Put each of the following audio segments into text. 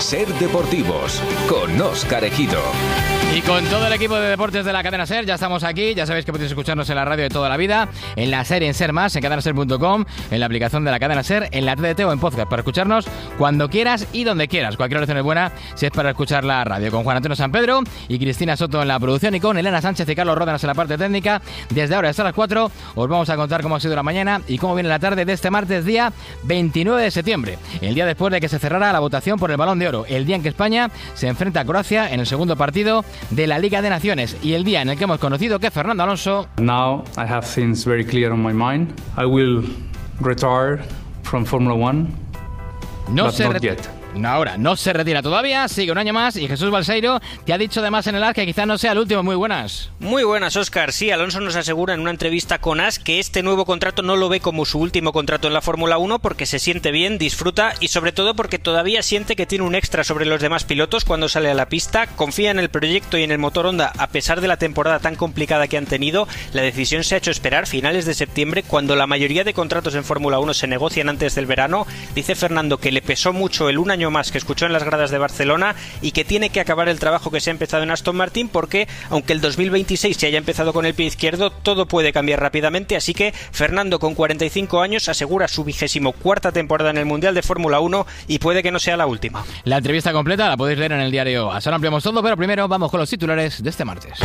Ser Deportivos, con Óscar Ejido. Y con todo el equipo de deportes de la cadena SER, ya estamos aquí. Ya sabéis que podéis escucharnos en la radio de toda la vida, en la SER y en SER Más, en cadenaser.com, en la aplicación de la cadena SER, en la TDT o en podcast, para escucharnos cuando quieras y donde quieras. Cualquier oración es buena si es para escuchar la radio. Con Juan Antonio San Pedro y Cristina Soto en la producción, y con Elena Sánchez y Carlos Ródenas en la parte técnica. Desde ahora hasta las 4 os vamos a contar cómo ha sido la mañana y cómo viene la tarde de este martes, día 29 de septiembre, el día después de que se cerrara la votación por el Balón de Oro, el día en que España se enfrenta a Croacia en el segundo partido de la Liga de Naciones, y el día en el que hemos conocido que Fernando Alonso... Now I have things very clear on my mind. I will retire from Formula One, but not yet. Ahora no se retira todavía, sigue un año más, y Jesús Balseiro te ha dicho además en el AS que quizás no sea el último. Muy buenas. Muy buenas, Óscar. Sí, Alonso nos asegura en una entrevista con AS que este nuevo contrato no lo ve como su último contrato en la Fórmula 1 porque se siente bien, disfruta y sobre todo porque todavía siente que tiene un extra sobre los demás pilotos cuando sale a la pista. Confía en el proyecto y en el motor Honda a pesar de la temporada tan complicada que han tenido. La decisión se ha hecho esperar finales de septiembre, cuando la mayoría de contratos en Fórmula 1 se negocian antes del verano. Dice Fernando que le pesó mucho el un año más que escuchó en las gradas de Barcelona y que tiene que acabar el trabajo que se ha empezado en Aston Martin, porque aunque el 2026 se haya empezado con el pie izquierdo, todo puede cambiar rápidamente. Así que Fernando, con 45 años, asegura su 24ª temporada en el Mundial de Fórmula 1 y puede que no sea la última. La entrevista completa la podéis leer en el diario AS. Ahora ampliamos todo, pero primero vamos con los titulares de este martes.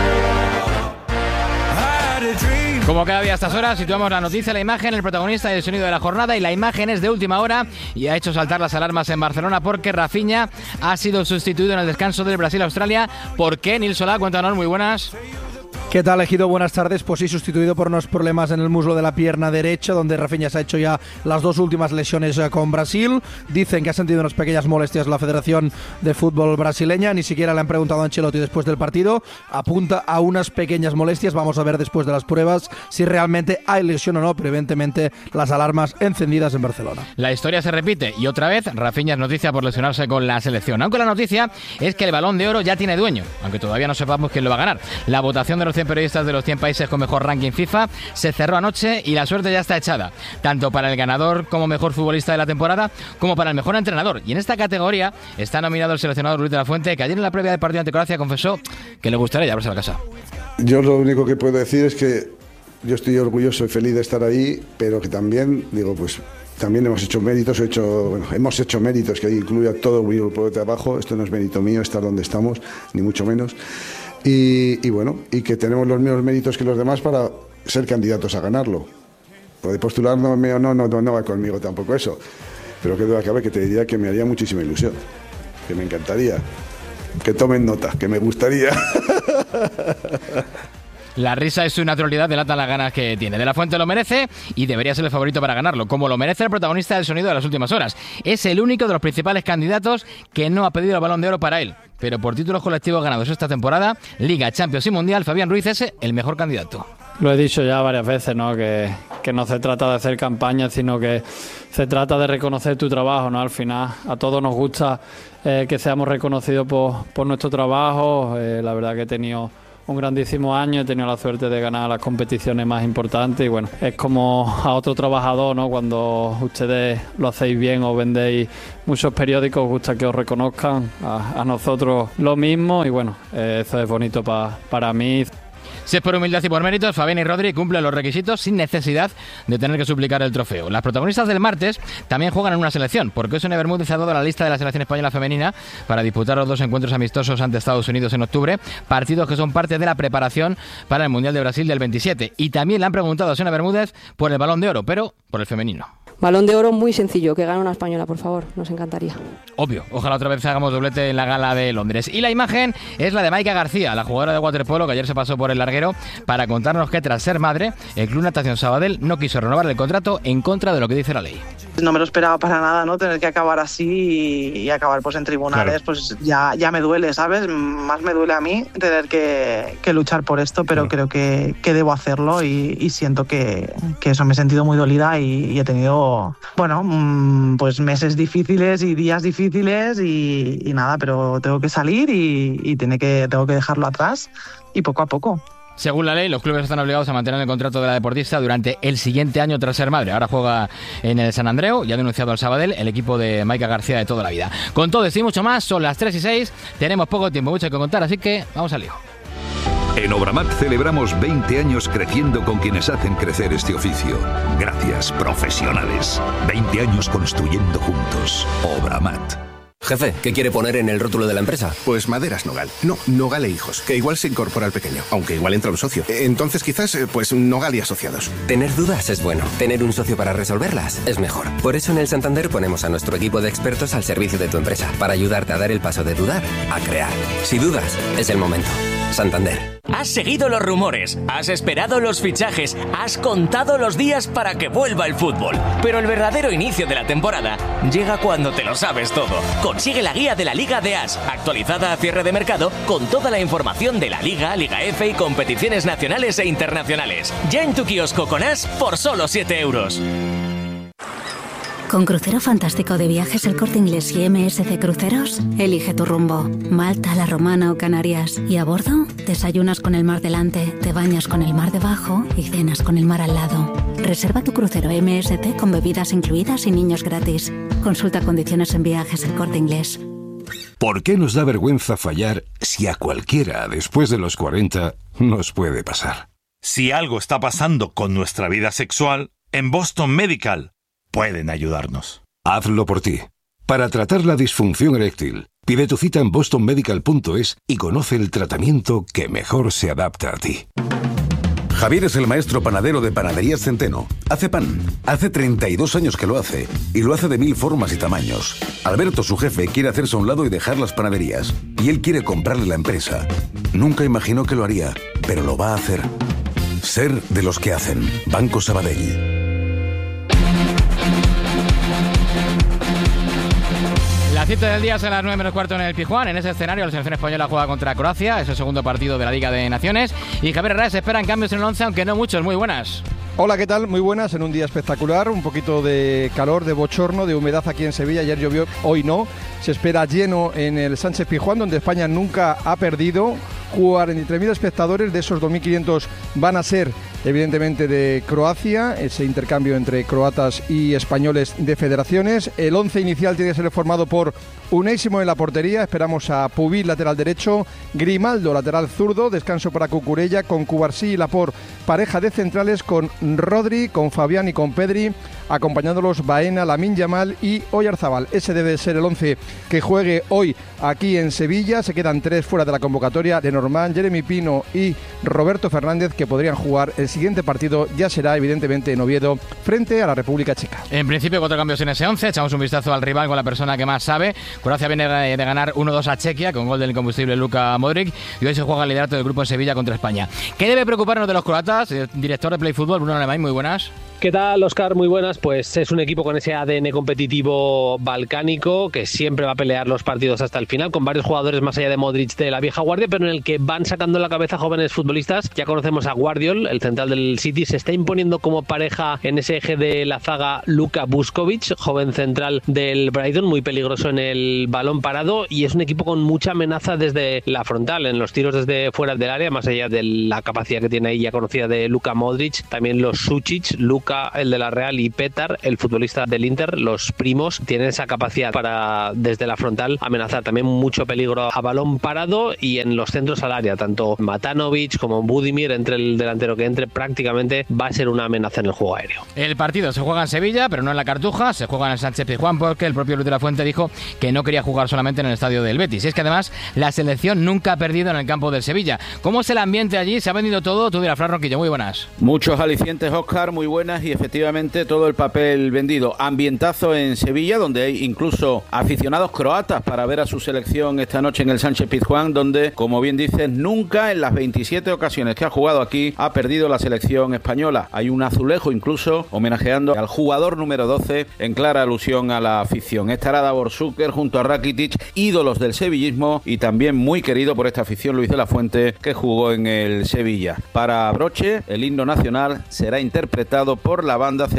Como cada día a estas horas, situamos la noticia, la imagen, el protagonista y el sonido de la jornada, y la imagen es de última hora y ha hecho saltar las alarmas en Barcelona porque Rafinha ha sido sustituido en el descanso del Brasil-Australia. ¿Por qué? Nil Solá, cuéntanos, muy buenas. ¿Qué tal, Ejido? Buenas tardes. Pues sí, sustituido por unos problemas en el muslo de la pierna derecha, donde Rafinha se ha hecho ya las dos últimas lesiones con Brasil. Dicen que ha sentido unas pequeñas molestias la Federación de Fútbol brasileña. Ni siquiera le han preguntado a Ancelotti después del partido. Apunta a unas pequeñas molestias. Vamos a ver después de las pruebas si realmente hay lesión o no, pero evidentemente las alarmas encendidas en Barcelona. La historia se repite y otra vez Rafinha es noticia por lesionarse con la selección. Aunque la noticia es que el Balón de Oro ya tiene dueño, aunque todavía no sepamos quién lo va a ganar. La votación de los 100 periodistas de los 100 países con mejor ranking FIFA se cerró anoche y la suerte ya está echada, tanto para el ganador como mejor futbolista de la temporada como para el mejor entrenador. Y en esta categoría está nominado el seleccionador Luis de la Fuente, que ayer en la previa del partido ante Croacia confesó que le gustaría llevarse a la casa. Yo lo único que puedo decir es que yo estoy orgulloso y feliz de estar ahí, pero que también, digo, pues también hemos hecho méritos, hemos hecho méritos, que incluye a todo el grupo de trabajo. Esto no es mérito mío estar donde estamos, ni mucho menos. Y bueno, y que tenemos los mismos méritos que los demás para ser candidatos a ganarlo. Lo de postular no va conmigo tampoco eso. Pero que duda cabe que te diría que me haría muchísima ilusión, que me encantaría, que tomen nota, que me gustaría. La risa y su naturalidad delatan las ganas que tiene. De la Fuente lo merece y debería ser el favorito para ganarlo, como lo merece el protagonista del sonido de las últimas horas. Es el único de los principales candidatos que no ha pedido el Balón de Oro para él. Pero por títulos colectivos ganados esta temporada, Liga, Champions y Mundial, Fabián Ruiz es el mejor candidato. Lo he dicho ya varias veces, ¿no? Que no se trata de hacer campaña, sino que se trata de reconocer tu trabajo, ¿no? Al final a todos nos gusta que seamos reconocidos por nuestro trabajo. La verdad que he tenido un grandísimo año, he tenido la suerte de ganar las competiciones más importantes y bueno, es como a otro trabajador, ¿no? Cuando ustedes lo hacéis bien o vendéis muchos periódicos, os gusta que os reconozcan, a nosotros lo mismo y bueno, eso es bonito para mí. Si es por humildad y por méritos, Fabián y Rodri cumplen los requisitos sin necesidad de tener que suplicar el trofeo. Las protagonistas del martes también juegan en una selección, porque Sonia Bermúdez ha dado la lista de la selección española femenina para disputar los 2 encuentros amistosos ante Estados Unidos en octubre, partidos que son parte de la preparación para el Mundial de Brasil del 27. Y también le han preguntado a Sonia Bermúdez por el Balón de Oro, pero por el femenino. Balón de Oro muy sencillo, que gane una española, por favor, nos encantaría. Obvio, ojalá otra vez hagamos doblete en la gala de Londres. Y la imagen es la de Maika García, la jugadora de waterpolo que ayer se pasó por el larguero para contarnos que tras ser madre, el Club Natación Sabadell no quiso renovar el contrato en contra de lo que dice la ley. No me lo esperaba para nada, ¿no? Tener que acabar así y acabar pues en tribunales, claro. Pues ya me duele, ¿sabes? Más me duele a mí tener que luchar por esto, pero creo que debo hacerlo y siento que eso, me he sentido muy dolida y he tenido, bueno, pues meses difíciles y días difíciles y nada, pero tengo que salir y tengo que dejarlo atrás y poco a poco. Según la ley, los clubes están obligados a mantener el contrato de la deportista durante el siguiente año tras ser madre. Ahora juega en el Sant Andreu y ha denunciado al Sabadell, el equipo de Maica García de toda la vida. Con todo esto y mucho más, son las 3:06, tenemos poco tiempo, mucho que contar, así que vamos al lío. En Obramat celebramos 20 años creciendo con quienes hacen crecer este oficio. Gracias, profesionales. 20 años construyendo juntos. Obramat. Jefe, ¿qué quiere poner en el rótulo de la empresa? Pues Maderas Nogal. No, Nogal e Hijos, que igual se incorpora al pequeño, aunque igual entra un socio. Entonces quizás, pues Nogal y Asociados. Tener dudas es bueno. Tener un socio para resolverlas es mejor. Por eso en el Santander ponemos a nuestro equipo de expertos al servicio de tu empresa, para ayudarte a dar el paso de dudar a crear. Si dudas, es el momento. Santander. Has seguido los rumores, has esperado los fichajes, has contado los días para que vuelva el fútbol. Pero el verdadero inicio de la temporada llega cuando te lo sabes todo. Consigue la guía de la Liga de As, actualizada a cierre de mercado, con toda la información de la Liga, Liga F y competiciones nacionales e internacionales. Ya en tu kiosco con As por solo 7 euros. Con Crucero Fantástico de Viajes El Corte Inglés y MSC Cruceros, elige tu rumbo. Malta, La Romana o Canarias. Y a bordo, desayunas con el mar delante, te bañas con el mar debajo y cenas con el mar al lado. Reserva tu crucero MSC con bebidas incluidas y niños gratis. Consulta condiciones en Viajes El Corte Inglés. ¿Por qué nos da vergüenza fallar si a cualquiera después de los 40 nos puede pasar? Si algo está pasando con nuestra vida sexual, en Boston Medical pueden ayudarnos. Hazlo por ti. Para tratar la disfunción eréctil, pide tu cita en bostonmedical.es y conoce el tratamiento que mejor se adapta a ti. Javier es el maestro panadero de Panaderías Centeno. Hace pan. Hace 32 años que lo hace. Y lo hace de 1000 formas y tamaños. Alberto, su jefe, quiere hacerse a un lado y dejar las panaderías. Y él quiere comprarle la empresa. Nunca imaginó que lo haría, pero lo va a hacer. Ser de los que hacen. Banco Sabadell. La cita del día es a las 9 menos cuarto en el Pizjuán. En ese escenario la selección española juega contra Croacia. Es el segundo partido de la Liga de Naciones. Y Javier Herrera se esperan cambios en el 11, aunque no muchos. Muy buenas. Hola, ¿qué tal? Muy buenas, en un día espectacular, un poquito de calor, de bochorno, de humedad aquí en Sevilla. Ayer llovió, hoy no. Se espera lleno en el Sánchez Pizjuán, donde España nunca ha perdido. 43.000 espectadores, de esos 2.500 van a ser evidentemente de Croacia, ese intercambio entre croatas y españoles de federaciones. El 11 inicial tiene que ser formado por Unésimo en la portería, esperamos a Pubí, lateral derecho, Grimaldo, lateral zurdo, descanso para Cucurella, con Cubarsí y Laporte, pareja de centrales con Rodri, con Fabián y con Pedri, acompañándolos Baena, Lamine Yamal y Oyarzabal. Ese debe ser el 11 que juegue hoy aquí en Sevilla. Se quedan 3 fuera de la convocatoria: Lenormand, Jeremy Pino y Roberto Fernández, que podrían jugar. El siguiente partido ya será evidentemente en Oviedo frente a la República Checa. En principio 4 cambios en ese 11. Echamos un vistazo al rival con la persona que más sabe. Croacia viene de ganar 1-2 a Chequia con gol del incombustible Luka Modric, y hoy se juega el liderato del grupo en Sevilla contra España. ¿Qué debe preocuparnos de los croatas? Director de Play Fútbol, Bruno Alemany, muy buenas. ¿Qué tal, Óscar? Muy buenas. Pues es un equipo con ese ADN competitivo balcánico que siempre va a pelear los partidos hasta el final, con varios jugadores más allá de Modric de la vieja guardia, pero en el que van sacando la cabeza jóvenes futbolistas. Ya conocemos a Guardiol, el central del City, se está imponiendo como pareja en ese eje de la zaga Luka Vuskovic, joven central del Brighton, muy peligroso en el balón parado, y es un equipo con mucha amenaza desde la frontal, en los tiros desde fuera del área, más allá de la capacidad que tiene ahí ya conocida de Luka Modric. También los Sučić, Luka, el de la Real, y Petar, el futbolista del Inter, los primos, tienen esa capacidad para desde la frontal amenazar. También mucho peligro a balón parado y en los centros al área, tanto Matanovic como Budimir, entre el delantero que entre, prácticamente va a ser una amenaza en el juego aéreo. El partido se juega en Sevilla, pero no en la Cartuja, se juega en el Sánchez Pizjuán, porque el propio Luis de la Fuente dijo que no quería jugar solamente en el estadio del Betis. Y es que además la selección nunca ha perdido en el campo del Sevilla. ¿Cómo es el ambiente allí? ¿Se ha vendido todo? Tú dirás, Fran Ronquillo, muy buenas. Muchos alicientes, Óscar, muy buenas, y efectivamente todo el papel vendido. Ambientazo en Sevilla, donde hay incluso aficionados croatas para ver a su selección esta noche en el Sánchez Pizjuán, donde, como bien dices, nunca en las 27 ocasiones que ha jugado aquí ha perdido la selección española. Hay un azulejo incluso homenajeando al jugador número 12, en clara alusión a la afición. Estará Davor Šuker junto a Rakitic, ídolos del sevillismo, y también muy querido por esta afición Luis de la Fuente, que jugó en el Sevilla. Para broche, el himno nacional será interpretado por la banda Centuria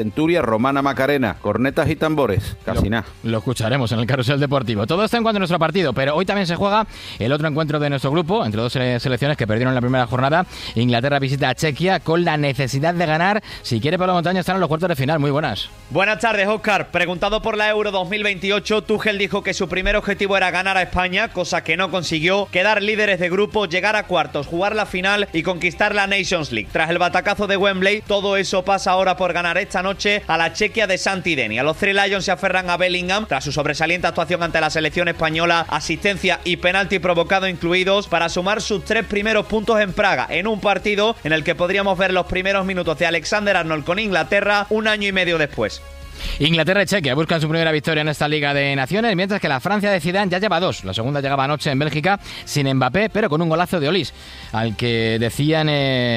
Romana Macarena, cornetas y tambores, casi nada. Lo escucharemos en el carrusel deportivo. Todo está en cuanto a nuestro partido, pero hoy también se juega el otro encuentro de nuestro grupo, entre dos selecciones que perdieron la primera jornada. Inglaterra visita a Chequia con la necesidad de ganar. Si quiere, Pablo Montaña, están en los cuartos de final. Muy buenas. Buenas tardes, Óscar. Preguntado por la Euro 2028, Tuchel dijo que su primer objetivo era ganar a España, cosa que no consiguió, quedar líderes de grupo, llegar a cuartos, jugar la final y conquistar la Nations League. Tras el batacazo de Wembley, todo eso pasa ahora por ganar esta noche a la Chequia de Santidenia. Los Three Lions se aferran a Bellingham tras su sobresaliente actuación ante la selección española, asistencia y penalti provocado incluidos, para sumar sus 3 primeros puntos en Praga, en un partido en el que podríamos ver los primeros minutos de Alexander Arnold con Inglaterra un año y medio después. Inglaterra y Chequia buscan su primera victoria en esta Liga de Naciones, mientras que la Francia de Zidane ya lleva 2. La segunda llegaba anoche en Bélgica sin Mbappé, pero con un golazo de Olís, al que decían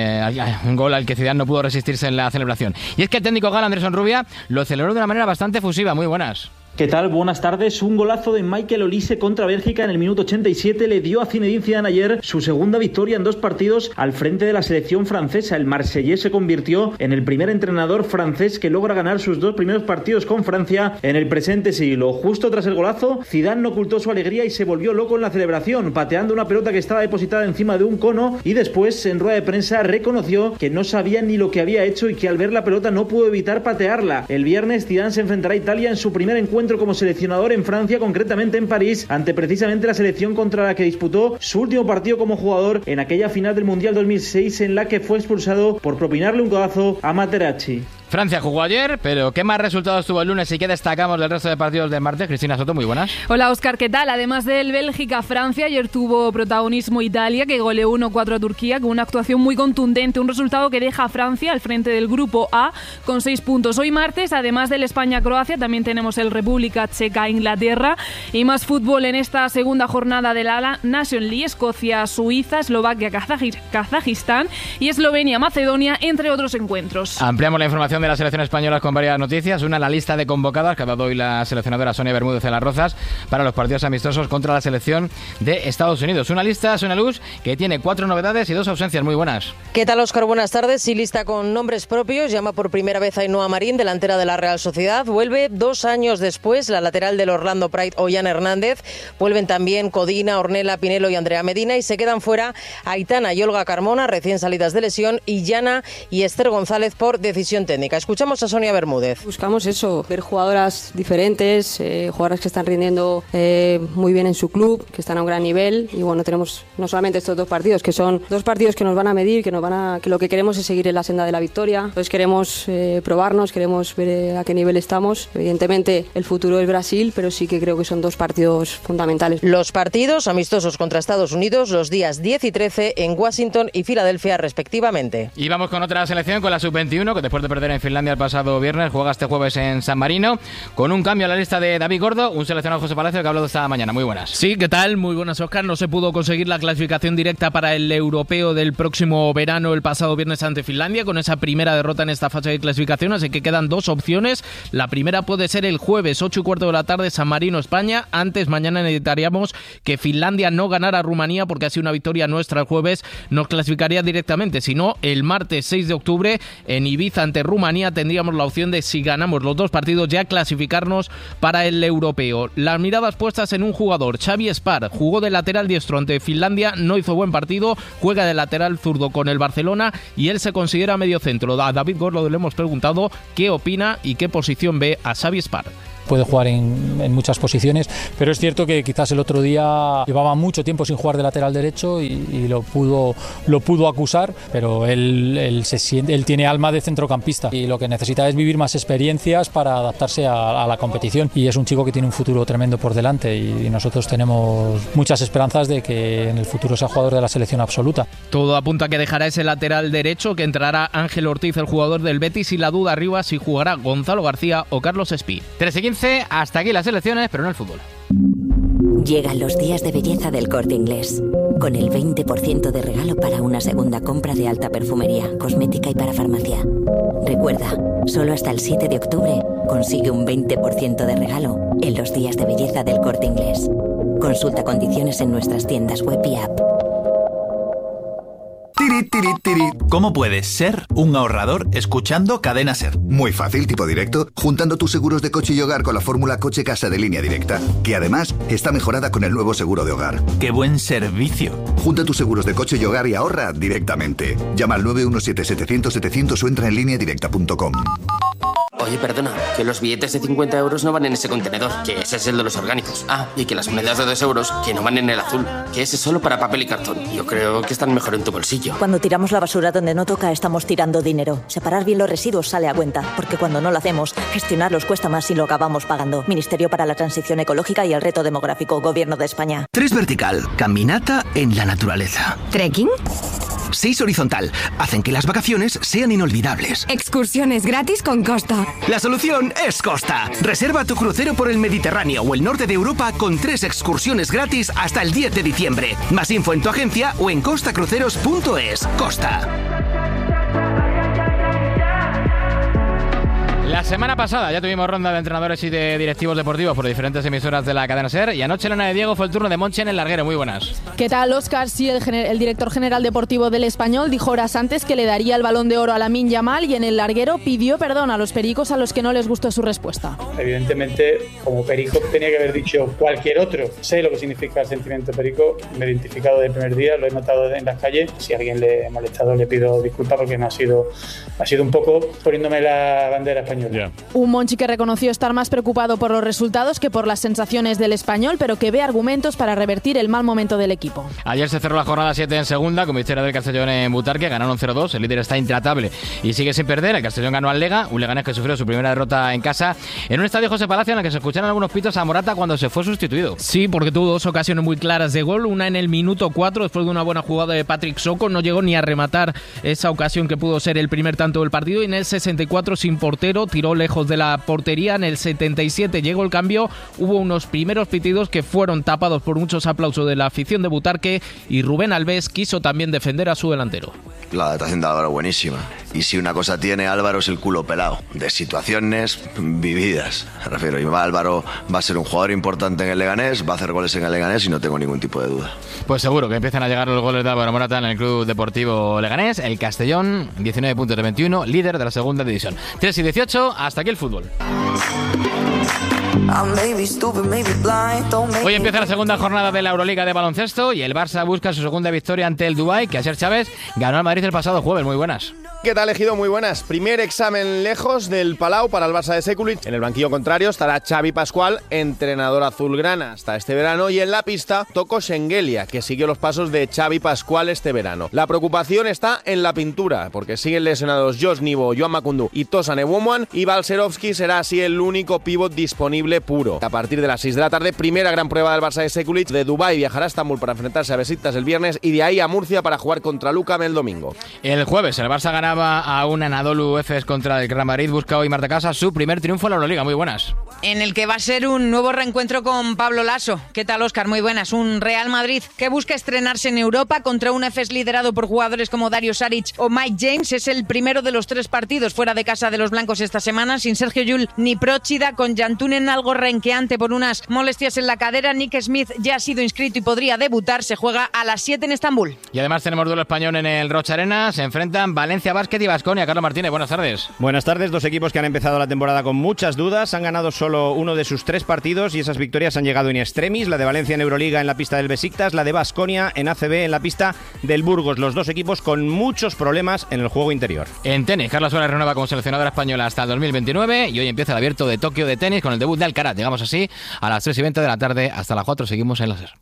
un gol al que Zidane no pudo resistirse en la celebración. Y es que el técnico galo Andrés Onrubia lo celebró de una manera bastante efusiva. Muy buenas. ¿Qué tal? Buenas tardes. Un golazo de Michael Olise contra Bélgica en el minuto 87 le dio a Zinedine Zidane ayer su segunda victoria en 2 partidos al frente de la selección francesa. El marsellés se convirtió en el primer entrenador francés que logra ganar sus 2 primeros partidos con Francia en el presente siglo. Justo tras el golazo, Zidane no ocultó su alegría y se volvió loco en la celebración, pateando una pelota que estaba depositada encima de un cono, y después, en rueda de prensa, reconoció que no sabía ni lo que había hecho y que al ver la pelota no pudo evitar patearla. El viernes, Zidane se enfrentará a Italia en su primer encuentro como seleccionador en Francia, concretamente en París, ante precisamente la selección contra la que disputó su último partido como jugador en aquella final del Mundial 2006 en la que fue expulsado por propinarle un codazo a Materazzi. Francia jugó ayer, pero ¿qué más resultados tuvo el lunes y qué destacamos del resto de partidos del martes? Cristina Soto, muy buenas. Hola, Óscar, ¿qué tal? Además del Bélgica-Francia, ayer tuvo protagonismo Italia, que goleó 1-4 a Turquía con una actuación muy contundente, un resultado que deja a Francia al frente del grupo A con 6 puntos. Hoy martes, además del España-Croacia, también tenemos el República Checa-Inglaterra y más fútbol en esta segunda jornada de la Nations League: Escocia-Suiza, Eslovaquia-Kazajistán y Eslovenia-Macedonia, entre otros encuentros. Ampliamos la información de la selección española con varias noticias. Una, la lista de convocadas que ha dado hoy la seleccionadora Sonia Bermúdez de las Rozas para los partidos amistosos contra la selección de Estados Unidos. Una lista, Sonia Luz, que tiene 4 novedades y 2 ausencias. Muy buenas. ¿Qué tal, Óscar? Buenas tardes. Sí, lista con nombres propios. Llama por primera vez a Ainhoa Marín, delantera de la Real Sociedad. Vuelve 2 años después la lateral del Orlando Pride, Ollana Hernández. Vuelven también Codina, Ornella Pinelo y Andrea Medina, y se quedan fuera Aitana y Olga Carmona, recién salidas de lesión, y Yana y Esther González por decisión técnica. Escuchamos a Sonia Bermúdez. Buscamos eso, ver jugadoras diferentes, jugadoras que están rindiendo muy bien en su club, que están a un gran nivel, y bueno, tenemos no solamente estos 2 partidos, que son 2 partidos que nos van a medir, que lo que queremos es seguir en la senda de la victoria. Entonces queremos probarnos, queremos ver a qué nivel estamos. Evidentemente el futuro es Brasil, pero sí que creo que son 2 partidos fundamentales. Los partidos amistosos contra Estados Unidos los días 10 y 13 en Washington y Filadelfia respectivamente. Y vamos con otra selección, con la sub-21, que después de perder en Finlandia el pasado viernes, juega este jueves en San Marino, con un cambio a la lista de David Gordo, un seleccionado José Palacio que ha hablado esta mañana. Muy buenas. Sí, ¿qué tal? Muy buenas, Óscar. No se pudo conseguir la clasificación directa para el europeo del próximo verano el pasado viernes ante Finlandia, con esa primera derrota en esta fase de clasificación, así que quedan 2 opciones. La primera puede ser el jueves, 8:15 de la tarde, San Marino, España. Antes, mañana necesitaríamos que Finlandia no ganara a Rumanía, porque así una victoria nuestra el jueves nos clasificaría directamente. Si no, el martes 6 de octubre en Ibiza ante Rumanía tendríamos la opción de, si ganamos los 2 partidos, ya clasificarnos para el europeo. Las miradas puestas en un jugador, Xavi Spar, jugó de lateral diestro ante Finlandia, no hizo buen partido, juega de lateral zurdo con el Barcelona y él se considera mediocentro. A David Gordo le hemos preguntado qué opina y qué posición ve a Xavi Spar. Puede jugar en muchas posiciones, pero es cierto que quizás el otro día llevaba mucho tiempo sin jugar de lateral derecho y lo pudo acusar, pero él tiene alma de centrocampista y lo que necesita es vivir más experiencias para adaptarse a la competición, y es un chico que tiene un futuro tremendo por delante y nosotros tenemos muchas esperanzas de que en el futuro sea jugador de la selección absoluta. Todo apunta a que dejará ese lateral derecho, que entrará Ángel Ortiz, el jugador del Betis, y la duda arriba si jugará Gonzalo García o Carlos Espí. 13-15, hasta aquí las elecciones, pero no el fútbol. Llegan los días de belleza del Corte Inglés, con el 20% de regalo para una segunda compra de alta perfumería, cosmética y para farmacia. Recuerda, solo hasta el 7 de octubre consigue un 20% de regalo en los días de belleza del Corte Inglés. Consulta condiciones en nuestras tiendas web y app. ¿Cómo puedes ser un ahorrador escuchando Cadena SER? Muy fácil, tipo directo, juntando tus seguros de coche y hogar con la fórmula coche-casa de Línea Directa, que además está mejorada con el nuevo seguro de hogar. ¡Qué buen servicio! Junta tus seguros de coche y hogar y ahorra directamente. Llama al 917-700-700 o entra en lineadirecta.com. Oye, perdona, que los billetes de 50 euros no van en ese contenedor, que ese es el de los orgánicos. Ah, y que las monedas de 2 euros, que no van en el azul, que ese es solo para papel y cartón. Yo creo que están mejor en tu bolsillo. Cuando tiramos la basura donde no toca, estamos tirando dinero. Separar bien los residuos sale a cuenta, porque cuando no lo hacemos, gestionarlos cuesta más y lo acabamos pagando. Ministerio para la Transición Ecológica y el Reto Demográfico, Gobierno de España. 3 vertical, caminata en la naturaleza. ¿Trekking? 6 horizontal, hacen que las vacaciones sean inolvidables. Excursiones gratis con Costa. La solución es Costa. Reserva tu crucero por el Mediterráneo o el norte de Europa con 3 excursiones gratis hasta el 10 de diciembre. Más info en tu agencia o en costacruceros.es. Costa. La semana pasada ya tuvimos ronda de entrenadores y de directivos deportivos por diferentes emisoras de la cadena SER y anoche, Elena de Diego, fue el turno de Monchi en el larguero. Muy buenas. ¿Qué tal, Óscar? Sí, el director general deportivo del Español dijo horas antes que le daría el Balón de Oro a Lamine Yamal y en el larguero pidió perdón a los pericos a los que no les gustó su respuesta. Evidentemente, como perico tenía que haber dicho cualquier otro. Sé lo que significa el sentimiento perico, me he identificado desde el primer día, lo he notado en las calles. Si a alguien le ha molestado, le pido disculpas porque ha sido un poco poniéndome la bandera española. Yeah. Un Monchi que reconoció estar más preocupado por los resultados que por las sensaciones del Español, pero que ve argumentos para revertir el mal momento del equipo. Ayer se cerró la jornada 7 en segunda, con victoria del Castellón en Butarque, ganaron 0-2, el líder está intratable y sigue sin perder. El Castellón ganó al Lega, un Leganés que sufrió su primera derrota en casa, en un estadio José Palacio en el que se escucharon algunos pitos a Morata cuando se fue sustituido. Sí, porque tuvo 2 ocasiones muy claras de gol, una en el minuto 4, después de una buena jugada de Patrick Soko, no llegó ni a rematar esa ocasión que pudo ser el primer tanto del partido, y en el 64 sin portero, tiró lejos de la portería. En el 77 llegó el cambio, hubo unos primeros pitidos que fueron tapados por muchos aplausos de la afición de Butarque y Rubén Alves quiso también defender a su delantero. La adaptación de Álvaro buenísima. Y si una cosa tiene Álvaro es el culo pelado, de situaciones vividas. Me refiero, y Álvaro va a ser un jugador importante en el Leganés, va a hacer goles en el Leganés y no tengo ningún tipo de duda. Pues seguro que empiezan a llegar los goles de Álvaro Morata en el Club Deportivo Leganés. El Castellón, 19 puntos de 21, líder de la segunda división. 3-18, hasta aquí el fútbol. Hoy empieza la segunda jornada de la Euroliga de baloncesto y el Barça busca su segunda victoria ante el Dubái, que Asier Chávez ganó al Madrid el pasado jueves. Muy buenas. ¿Qué tal, Ejido? Muy buenas. Primer examen lejos del Palau para el Barça de Sekulic. En el banquillo contrario estará Xavi Pascual, entrenador azulgrana hasta este verano, y en la pista Toko Schengelia, que siguió los pasos de Xavi Pascual este verano. La preocupación está en la pintura, porque siguen lesionados Josh Nibo, Joan Makundu y Tosan Ewomwan, y Balcerovski será así el único pívot disponible puro. A partir de las 6 de la tarde, primera gran prueba del Barça de Sekulic. De Dubái viajará a Estambul para enfrentarse a Besiktas el viernes y de ahí a Murcia para jugar contra Lucam el domingo. El jueves el Barça ganaba a un Anadolu Efes contra el Real Madrid. Busca hoy Marta Casa su primer triunfo en la Euroliga. Muy buenas. En el que va a ser un nuevo reencuentro con Pablo Laso. ¿Qué tal, Óscar? Muy buenas. Un Real Madrid que busca estrenarse en Europa contra un Efes liderado por jugadores como Dario Saric o Mike James. Es el primero de los 3 partidos fuera de casa de los blancos esta semana, sin Sergio Llull ni Próchida, con Jantunen algo renqueante por unas molestias en la cadera. Nick Smith ya ha sido inscrito y podría debutar. Se juega a las 7 en Estambul. Y además tenemos duelo español en el Rocha Arena. Se enfrentan Valencia Basket y Baskonia. Carlos Martínez, buenas tardes. Buenas tardes. 2 equipos que han empezado la temporada con muchas dudas. Han ganado solo uno de sus 3 partidos y esas victorias han llegado in extremis. La de Valencia en Euroliga en la pista del Besiktas, la de Baskonia en ACB en la pista del Burgos. Los 2 equipos con muchos problemas en el juego interior. En tenis, Carla Suárez renueva como seleccionadora española hasta el 2029 y hoy empieza el Abierto de Tokio de tenis con el debut de Alcaraz. Llegamos así a las 3:20 de la tarde. Hasta las 4 seguimos en la SER.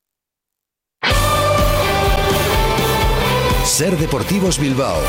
SER Deportivos Bilbao.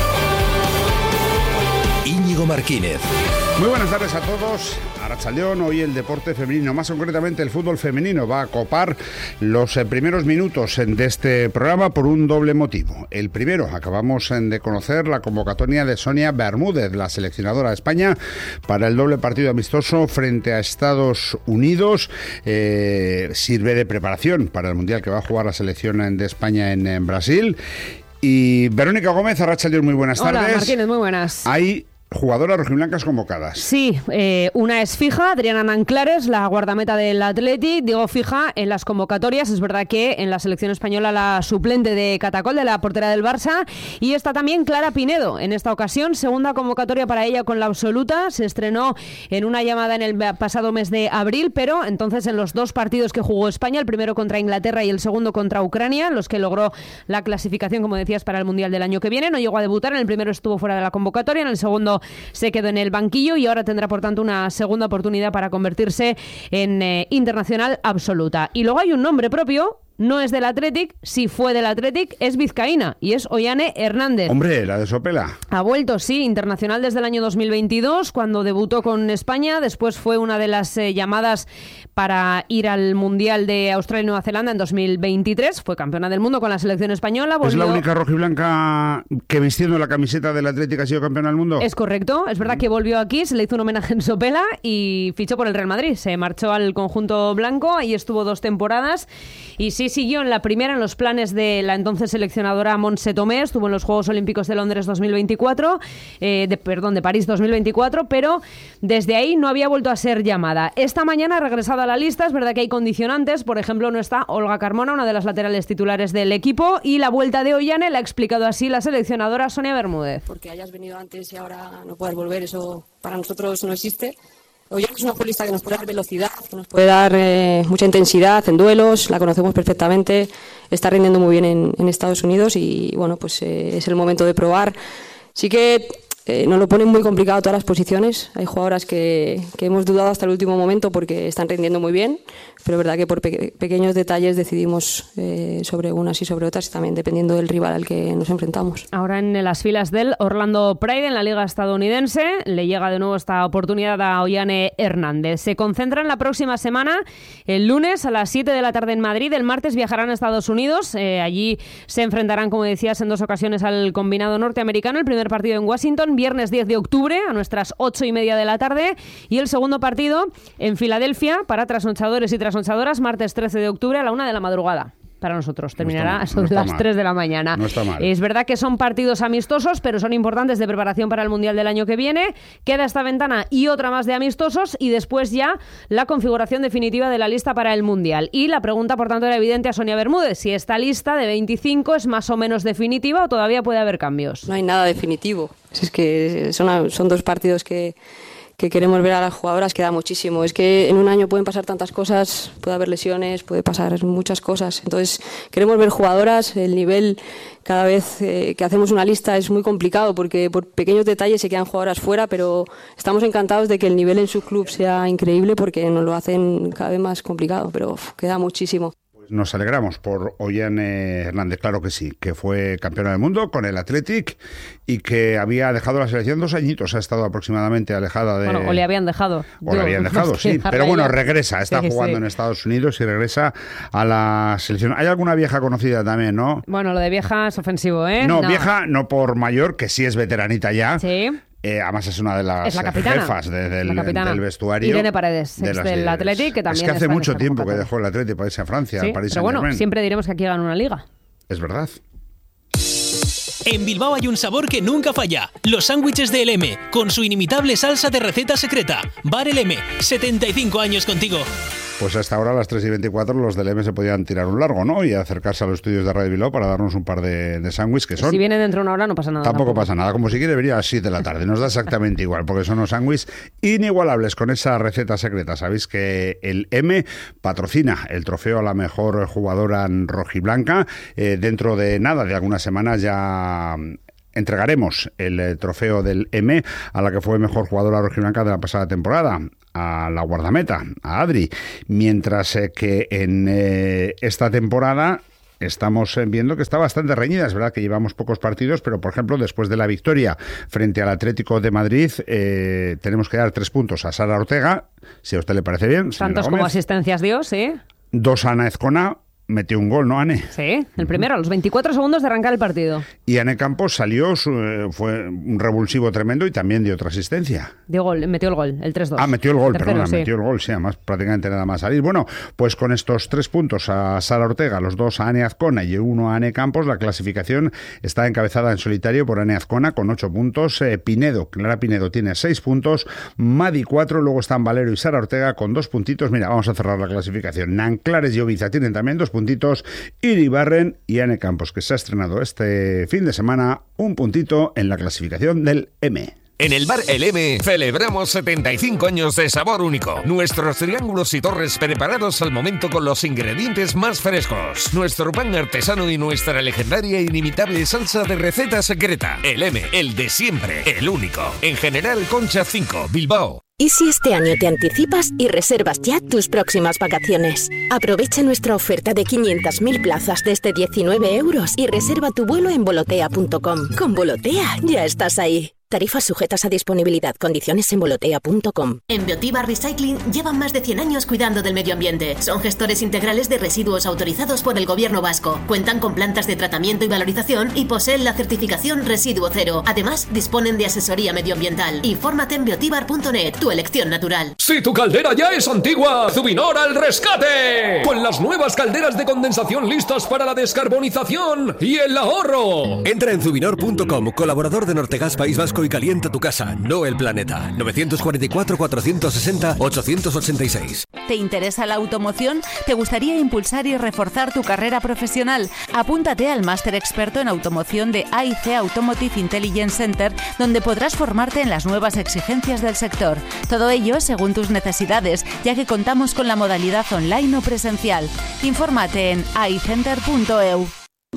Íñigo Martínez. Muy buenas tardes a todos. Arratsaldeon, hoy el deporte femenino, más concretamente el fútbol femenino, va a copar los primeros minutos de este programa por un doble motivo. El primero, acabamos de conocer la convocatoria de Sonia Bermúdez, la seleccionadora de España, para el doble partido amistoso frente a Estados Unidos. Sirve de preparación para el Mundial que va a jugar la selección de España en Brasil. Y Verónica Gómez, arratsaldeon, muy buenas tardes. Hola, Martínez, muy buenas. Hay jugadoras rojiblancas convocadas. Sí, una es fija, Adriana Nanclares, la guardameta del Athletic. Digo fija en las convocatorias. Es verdad que en la selección española la suplente de Catacol, de la portera del Barça. Y está también Clara Pinedo. En esta ocasión, segunda convocatoria para ella con la absoluta. Se estrenó en una llamada en el pasado mes de abril, pero entonces en los 2 partidos que jugó España, el primero contra Inglaterra y el segundo contra Ucrania, los que logró la clasificación, como decías, para el Mundial del año que viene, no llegó a debutar. En el primero estuvo fuera de la convocatoria, en el segundo se quedó en el banquillo y ahora tendrá, por tanto, una segunda oportunidad para convertirse en internacional absoluta. Y luego hay un nombre propio. No es del Athletic, si fue del Athletic, es vizcaína y es Ollane Hernández. Hombre, la de Sopela. Ha vuelto, sí, internacional desde el año 2022, cuando debutó con España. Después fue una de las llamadas para ir al Mundial de Australia y Nueva Zelanda en 2023. Fue campeona del mundo con la selección española. ¿Es la única rojiblanca que vistiendo la camiseta del Athletic ha sido campeona del mundo? Es correcto. Es verdad que volvió aquí, se le hizo un homenaje en Sopela y fichó por el Real Madrid. Se marchó al conjunto blanco, ahí estuvo 2 temporadas y sí siguió en la primera en los planes de la entonces seleccionadora Montse Tomé. Estuvo en los Juegos Olímpicos de Londres 2024, de París 2024, pero desde ahí no había vuelto a ser llamada. Esta mañana ha regresado a la lista. Es verdad que hay condicionantes, por ejemplo no está Olga Carmona, una de las laterales titulares del equipo, y la vuelta de Ollane la ha explicado así la seleccionadora Sonia Bermúdez. Porque hayas venido antes y ahora no puedas volver, eso para nosotros no existe. Ollane es una futbolista que nos puede dar velocidad, que nos puede dar mucha intensidad en duelos, la conocemos perfectamente, está rindiendo muy bien en Estados Unidos y bueno, pues es el momento de probar. Sí que nos lo ponen muy complicado todas las posiciones, hay jugadoras que hemos dudado hasta el último momento porque están rindiendo muy bien, pero es verdad que por pequeños detalles decidimos sobre unas y sobre otras, también dependiendo del rival al que nos enfrentamos. Ahora en las filas del Orlando Pride en la liga estadounidense le llega de nuevo esta oportunidad a Ollane Hernández. Se concentran la próxima semana, el lunes a las 7 de la tarde en Madrid, el martes viajarán a Estados Unidos, allí se enfrentarán, como decías, en 2 ocasiones al combinado norteamericano, el primer partido en Washington, viernes 10 de octubre a nuestras 8:30 de la tarde, y el segundo partido en Filadelfia para trasnochadores y trasnochadoras, martes 13 de octubre a la 1 de la madrugada. Para nosotros terminará sobre las 3 de la mañana. No está mal. Es verdad que son partidos amistosos, pero son importantes de preparación para el Mundial del año que viene. Queda esta ventana y otra más de amistosos y después ya la configuración definitiva de la lista para el Mundial. Y la pregunta, por tanto, era evidente a Sonia Bermúdez: si esta lista de 25 es más o menos definitiva o todavía puede haber cambios. No hay nada definitivo. Es que son 2 partidos que queremos ver a las jugadoras, queda muchísimo. Es que en un año pueden pasar tantas cosas, puede haber lesiones, puede pasar muchas cosas. Entonces queremos ver jugadoras, el nivel cada vez que hacemos una lista es muy complicado porque por pequeños detalles se quedan jugadoras fuera, pero estamos encantados de que el nivel en su club sea increíble porque nos lo hacen cada vez más complicado, pero queda muchísimo. Nos alegramos por Ollane Hernández, claro que sí, que fue campeona del mundo con el Athletic y que había dejado la selección 2 añitos, ha estado aproximadamente alejada de... Bueno, o le habían dejado. O le habían dejado, sí, pero bueno, regresa, está jugando en Estados Unidos y regresa a la selección. Hay alguna vieja conocida también, ¿no? Bueno, lo de vieja es ofensivo, ¿eh? No, vieja no por mayor, que sí es veteranita ya. Sí. Además es una de las jefas del vestuario. Irene Paredes, ex del Athletic, que también es que hace mucho tiempo que dejó el Athletic para irse a Francia, sí, al Paris pero Saint-Germain. Bueno, siempre diremos que aquí ganan una liga. Es verdad. En Bilbao hay un sabor que nunca falla. Los sándwiches de El M, con su inimitable salsa de receta secreta. Bar El M, 75 años contigo. Pues hasta ahora a las 3:24 los del M se podían tirar un largo, ¿no? Y acercarse a los estudios de Radio Bilbao para darnos un par de sándwiches que son... Si viene dentro de una hora no pasa nada. Tampoco pasa nada. Como si quiere venir a las 7 de la tarde. Nos da exactamente igual, porque son unos sándwiches inigualables con esa receta secreta. Sabéis que el M patrocina el trofeo a la mejor jugadora rojiblanca. Dentro de nada, de algunas semanas ya... entregaremos el trofeo del M a la que fue mejor jugadora rojiblanca de la pasada temporada, a la guardameta, a Adri, mientras que en esta temporada estamos viendo que está bastante reñida. Es verdad que llevamos pocos partidos, pero por ejemplo después de la victoria frente al Atlético de Madrid tenemos que dar 3 puntos a Sara Ortega, si a usted le parece bien. Tantos como asistencias dio, sí. 2 a Ana Ezcona, metió un gol, ¿no, Ane? Sí, el primero, a los 24 segundos de arrancar el partido. Y Ane Campos salió, fue un revulsivo tremendo y también dio otra asistencia. Metió el gol, el 3-2. Metió el gol, Tercero, sí. metió el gol, sí, además prácticamente nada más salir. Bueno, pues con estos 3 puntos a Sara Ortega, los 2 a Ane Azcona y 1 a Ane Campos, la clasificación está encabezada en solitario por Ane Azcona con 8 puntos, Clara Pinedo tiene 6 puntos, Madi 4, luego están Valero y Sara Ortega con 2 puntitos. Mira, vamos a cerrar la clasificación. Nanclares y Obiza tienen también 2 puntitos, Iribarren y Ane Campos, que se ha estrenado este fin de semana, 1 puntito en la clasificación del M. En el bar El M celebramos 75 años de sabor único. Nuestros triángulos y torres preparados al momento con los ingredientes más frescos. Nuestro pan artesano y nuestra legendaria e inimitable salsa de receta secreta. El M, el de siempre, el único. En General Concha 5, Bilbao. ¿Y si este año te anticipas y reservas ya tus próximas vacaciones? Aprovecha nuestra oferta de 500.000 plazas desde 19 euros y reserva tu vuelo en volotea.com. Con Volotea ya estás ahí. Tarifas sujetas a disponibilidad. Condiciones en volotea.com. En Biotiba Recycling llevan más de 100 años cuidando del medio ambiente. Son gestores integrales de residuos autorizados por el Gobierno vasco. Cuentan con plantas de tratamiento y valorización y poseen la certificación Residuo Cero. Además, disponen de asesoría medioambiental. Infórmate en biotibar.net, tu elección natural. Si tu caldera ya es antigua, Zubinor al rescate. Con las nuevas calderas de condensación listas para la descarbonización y el ahorro. Entra en Zubinor.com, colaborador de Nortegas País Vasco, y calienta tu casa, no el planeta. 944-460-886. ¿Te interesa la automoción? ¿Te gustaría impulsar y reforzar tu carrera profesional? Apúntate al máster experto en automoción de AIC Automotive Intelligence Center, donde podrás formarte en las nuevas exigencias del sector. Todo ello según tus necesidades, ya que contamos con la modalidad online o presencial. Infórmate en aicenter.eu.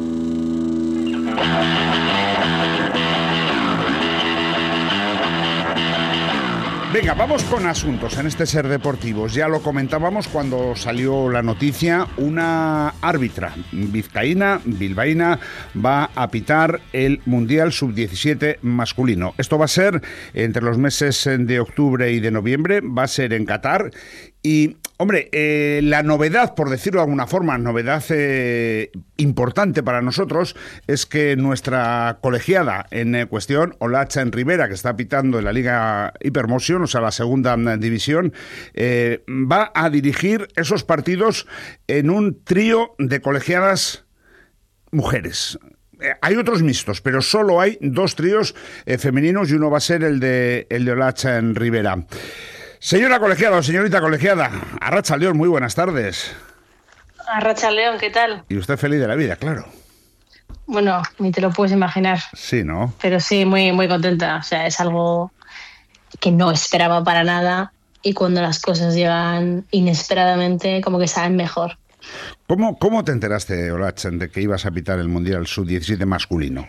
Venga, vamos con asuntos en este Ser Deportivos. Ya lo comentábamos cuando salió la noticia, una árbitra vizcaína, bilbaína, va a pitar el Mundial Sub-17 masculino. Esto va a ser entre los meses de octubre y de noviembre, va a ser en Qatar. Y, hombre, la novedad, por decirlo de alguna forma, novedad importante para nosotros, es que nuestra colegiada en cuestión, Olatxan Rivera, que está pitando en la Liga Hypermotion, o sea, la segunda división, va a dirigir esos partidos en un trío de colegiadas mujeres. Hay otros mixtos, pero solo hay 2 tríos femeninos y uno va a ser el de Olatxan Rivera. Señora colegiada o señorita colegiada, Arratsaldeon, muy buenas tardes. Arratsaldeon, ¿qué tal? Y usted feliz de la vida, claro. Bueno, ni te lo puedes imaginar. Sí, ¿no? Pero sí, muy, muy contenta. O sea, es algo que no esperaba para nada y cuando las cosas llegan inesperadamente, como que saben mejor. ¿Cómo te enteraste, Olatxan, de que ibas a pitar el Mundial Sub-17 masculino?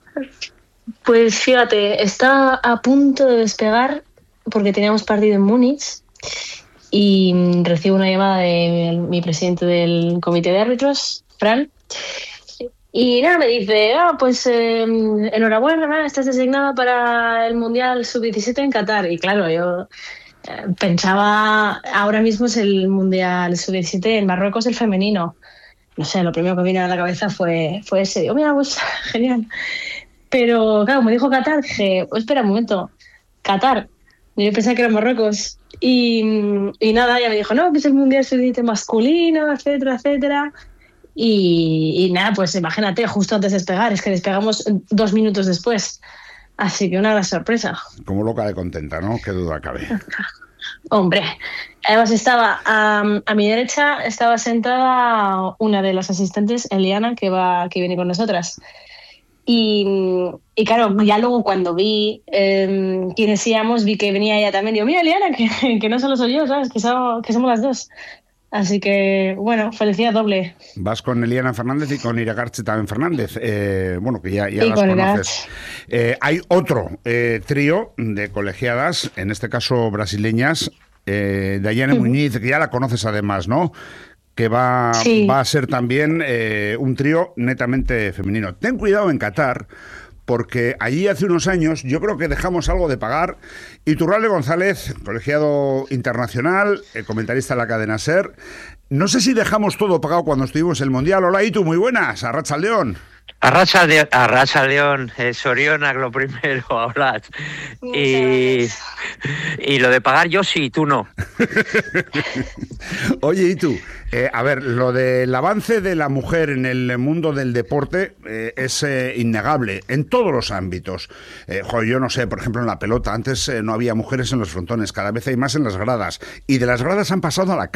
Pues fíjate, estaba a punto de despegar porque teníamos partido en Múnich y recibo una llamada de mi presidente del comité de árbitros, Fran, y nada, me dice, pues enhorabuena, estás designada para el Mundial Sub-17 en Qatar. Y claro, yo pensaba, ahora mismo es el Mundial Sub-17 en Marruecos, el femenino. No sé, lo primero que me vino a la cabeza fue ese. Digo, mira, pues genial. Pero claro, me dijo Qatar, dije, espera un momento, Qatar. Yo pensaba que era Marruecos. Y nada, ella me dijo, no, que es el Mundial Sub-17 masculino, etcétera, etcétera. Y nada, pues imagínate, justo antes de despegar, es que despegamos 2 minutos después. Así que una gran sorpresa. Como loca de contenta, ¿no? Qué duda cabe. Hombre, además estaba a mi derecha, estaba sentada una de las asistentes, Eliana, que viene con nosotras. Y claro, ya luego cuando vi quiénes íbamos, vi que venía ella también. Digo, mira, Eliana, que no solo soy yo, ¿sabes? Que somos las dos. Así que, bueno, felicidad doble. Vas con Eliana Fernández y con Iragarche también Fernández. Bueno, que ya las conoces. Hay otro trío de colegiadas, en este caso brasileñas, Dayane Muñiz, que ya la conoces además, ¿no? Que va a ser también un trío netamente femenino. Ten cuidado en Qatar, porque allí hace unos años yo creo que dejamos algo de pagar. Iturralde González, colegiado internacional, comentarista de la cadena SER, no sé si dejamos todo pagado cuando estuvimos en el Mundial. Hola, Itu, muy buenas. Arratsaldeon. Arratsaldeon, Sorionak lo primero, hablas. Y lo de pagar yo sí, tú no. Oye, ¿y tú? A ver, lo del avance de la mujer en el mundo del deporte es innegable, en todos los ámbitos. Yo no sé, por ejemplo, en la pelota, antes no había mujeres en los frontones, cada vez hay más en las gradas, y de las gradas han pasado a la